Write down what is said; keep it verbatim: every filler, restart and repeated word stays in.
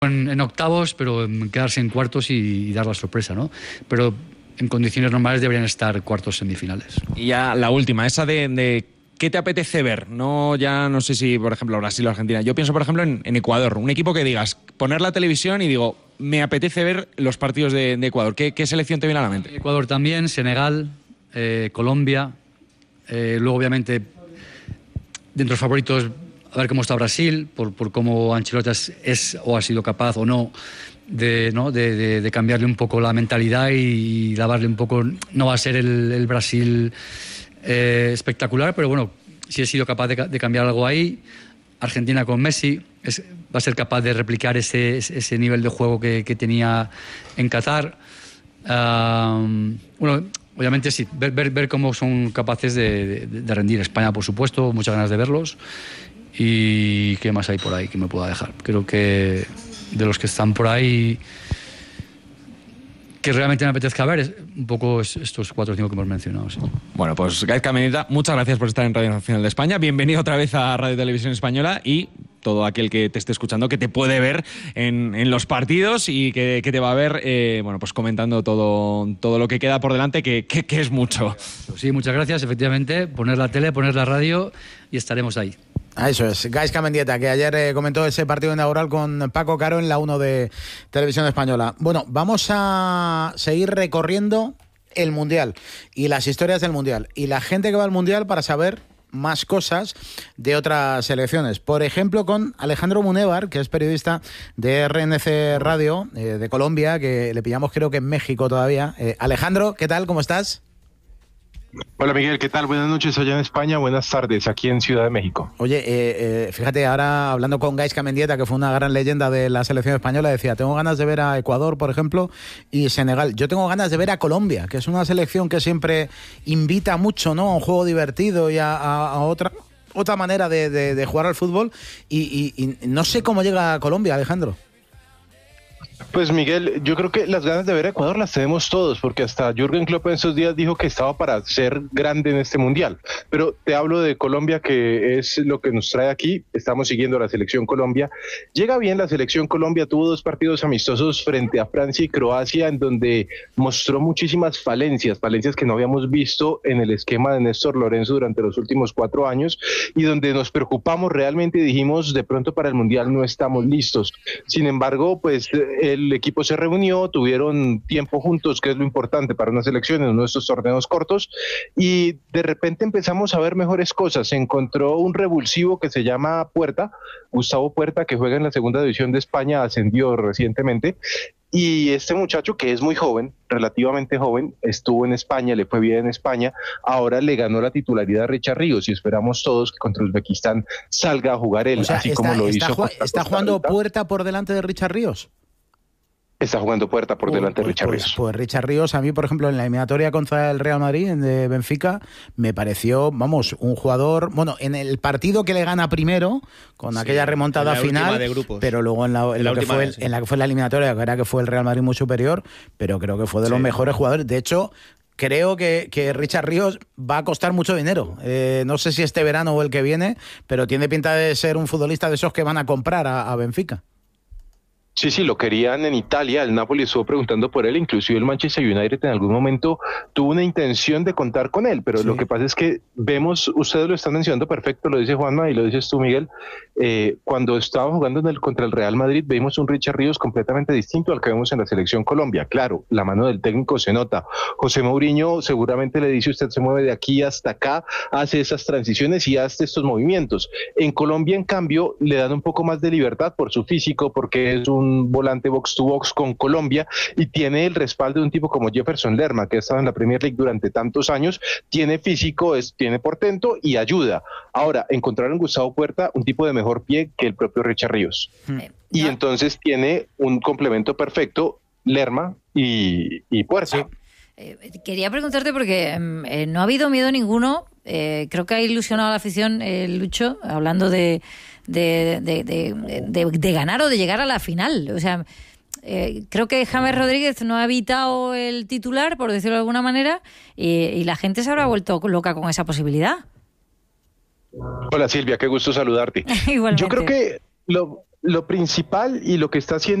En, en octavos, pero en quedarse en cuartos y, y dar la sorpresa, ¿no? Pero en condiciones normales deberían estar cuartos semifinales. Y ya la última, esa de, de ¿qué te apetece ver? No, ya no sé si, por ejemplo, Brasil o Argentina. Yo pienso, por ejemplo, en, en Ecuador. Un equipo que digas, poner la televisión y digo, me apetece ver los partidos de, de Ecuador. ¿Qué, ¿Qué selección te viene a la mente? Ecuador también, Senegal, eh, Colombia. Eh, luego, obviamente, dentro de los favoritos, a ver cómo está Brasil, por, por cómo Ancelotti es, es o ha sido capaz o no de, ¿no? de, de, de cambiarle un poco la mentalidad y, y lavarle un poco. No va a ser el, el Brasil eh, espectacular, pero bueno, sí ha sido capaz de, de cambiar algo ahí. Argentina con Messi es, va a ser capaz de replicar ese, ese nivel de juego que, que tenía en Qatar. Um, bueno, obviamente sí, ver, ver, ver cómo son capaces de, de, de rendir. España, por supuesto, muchas ganas de verlos. ¿Y qué más hay por ahí que me pueda dejar? Creo que de los que están por ahí que realmente me apetezca ver es un poco estos cuatro o cinco que hemos mencionado. Sí. Bueno, pues Gaizka Mendieta, muchas gracias por estar en Radio Nacional de España. Bienvenido otra vez a Radio Televisión Española y todo aquel que te esté escuchando, que te puede ver en, en los partidos y que, que te va a ver eh, bueno, pues comentando todo, todo lo que queda por delante, que, que, que es mucho. Sí, muchas gracias. Efectivamente, poner la tele, poner la radio y estaremos ahí. Ah, eso es, Gaizka Mendieta, que ayer eh, comentó ese partido inaugural con Paco Caro en la uno de Televisión Española. Bueno, vamos a seguir recorriendo el Mundial y las historias del Mundial y la gente que va al Mundial para saber más cosas de otras selecciones. Por ejemplo, con Alejandro Munévar, que es periodista de R N C Radio eh, de Colombia, que le pillamos creo que en México todavía. Eh, Alejandro, ¿qué tal? ¿Cómo estás? Hola Miguel, ¿qué tal? Buenas noches allá en España, buenas tardes aquí en Ciudad de México. Oye, eh, eh, fíjate, ahora hablando con Gaizka Mendieta, que fue una gran leyenda de la selección española, decía, tengo ganas de ver a Ecuador, por ejemplo, y Senegal. Yo tengo ganas de ver a Colombia, que es una selección que siempre invita mucho, ¿no? A un juego divertido y a, a, a otra, otra manera de, de, de jugar al fútbol. Y, y, y no sé cómo llega a Colombia, Alejandro. Pues Miguel, yo creo que las ganas de ver a Ecuador las tenemos todos, porque hasta Jürgen Klopp en esos días dijo que estaba para ser grande en este mundial. Pero te hablo de Colombia, que es lo que nos trae aquí. Estamos siguiendo a la selección Colombia. Llega bien la selección Colombia, tuvo dos partidos amistosos frente a Francia y Croacia, en donde mostró muchísimas falencias, falencias que no habíamos visto en el esquema de Néstor Lorenzo durante los últimos cuatro años, y donde nos preocupamos realmente y dijimos, de pronto para el mundial no estamos listos. Sin embargo, pues el El equipo se reunió, tuvieron tiempo juntos, que es lo importante para una selección en uno de estos torneos cortos, y de repente empezamos a ver mejores cosas. Se encontró un revulsivo que se llama Puerta, Gustavo Puerta, que juega en la segunda división de España, ascendió recientemente, y este muchacho, que es muy joven, relativamente joven, estuvo en España, le fue bien en España, ahora le ganó la titularidad a Richard Ríos, y esperamos todos que contra Uzbekistán salga a jugar él, o sea, así está, como lo está hizo. Ju- ¿Está jugando Puerta por delante de Richard Ríos? Está jugando Puerta por pues, delante de Richard pues, Ríos. Pues Richard Ríos, a mí, por ejemplo, en la eliminatoria contra el Real Madrid, en de Benfica, me pareció, vamos, un jugador, bueno, en el partido que le gana primero, con sí, aquella remontada final, pero luego en la, en, en, la, lo que fue, vez, sí. en la que fue la eliminatoria, que era que fue el Real Madrid muy superior, pero creo que fue de los sí. mejores jugadores. De hecho, creo que, que Richard Ríos va a costar mucho dinero. Eh, no sé si este verano o el que viene, pero tiene pinta de ser un futbolista de esos que van a comprar a, a Benfica. Sí, sí, lo querían en Italia, el Napoli estuvo preguntando por él, inclusive el Manchester United en algún momento tuvo una intención de contar con él, pero sí. Lo que pasa es que vemos, ustedes lo están mencionando perfecto, lo dice Juanma y lo dices tú, Miguel, eh, cuando estaba jugando en el, contra el Real Madrid vimos un Richard Ríos completamente distinto al que vemos en la selección Colombia. Claro, la mano del técnico se nota. José Mourinho seguramente le dice, usted se mueve de aquí hasta acá, hace esas transiciones y hace estos movimientos. En Colombia, en cambio, le dan un poco más de libertad por su físico, porque es un un volante box to box con Colombia y tiene el respaldo de un tipo como Jefferson Lerma, que ha estado en la Premier League durante tantos años, tiene físico, es, tiene portento y ayuda. Ahora, encontraron Gustavo Puerta un tipo de mejor pie que el propio Richard Ríos. Hmm. Y no. Entonces tiene un complemento perfecto, Lerma y, y Puerta. Sí. Eh, quería preguntarte porque eh, no ha habido miedo ninguno, eh, creo que ha ilusionado a la afición eh, Lucho, hablando de De, de, de, de, de ganar o de llegar a la final. O sea, eh, creo que James Rodríguez no ha evitado el titular, por decirlo de alguna manera, y, y la gente se habrá vuelto loca con esa posibilidad. Hola Silvia, qué gusto saludarte. Yo creo que lo, lo principal y lo que está haciendo